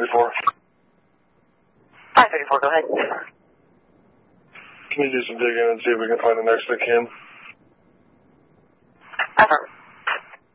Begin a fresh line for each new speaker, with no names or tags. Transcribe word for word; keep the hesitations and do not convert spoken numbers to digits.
thirty-four.
five thirty-four, go ahead.
Can you do some digging and see if we can find the next of kin?
Affirm.